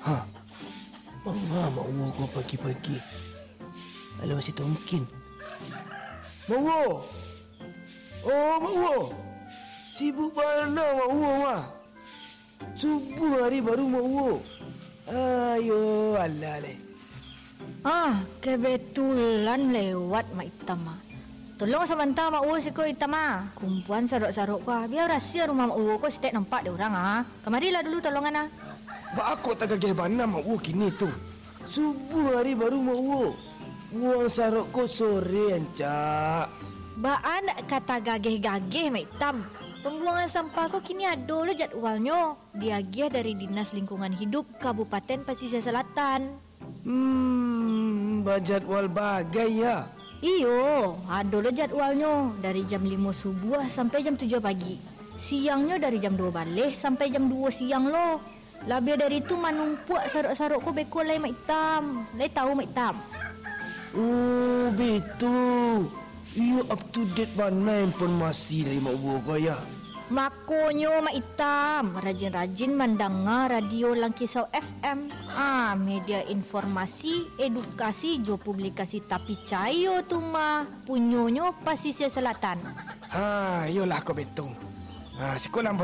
Ha, mak Wu kau pagi-pagi. Alah, masih tak mungkin. Mak Wu! Oh, Mak Wu! Sibuk mana Mak Wu, Mak? Subuh hari baru Mak Wu. Ayo, alah leh. Kebetulan lewat Mak Itam. Tolong sebentar Mak Wu siko Itam. Kumpulan saruk-saruk kau. Biar rahsia rumah Mak Wu kau setiap nampak dia orang. Kemarilah dulu tolongan. Bak aku tak gagah mana Mak Wu kini tu. Subuh hari baru Mak Wu. Buang saruk kau sore ancak. Baan kata gageh-gageh Mak Itam. Pembuangan sampah kau kini ada lah jadualnya. Diagih dari Dinas Lingkungan Hidup Kabupaten Pasisir Selatan. Berjadwal bagai ya. Iyo, ada lah jadualnya. Dari jam 5 subuh sampai jam 7 pagi. Siangnya dari jam 2 balik sampai jam 2 siang loh. Lebih dari itu manumpuak saruk-saruk kau beko lai Mak Itam. Lai tahu Mak Itam? Oh, betul. You up to date mana pun masih dari Mak Wu kau ya. Makonyo Mak Itam, rajin-rajin mendengar radio Langkisau FM. Media informasi, edukasi, jo publikasi tapi cayo tu punyonyo Pasisir Selatan. Yolah kau betul. Sekolah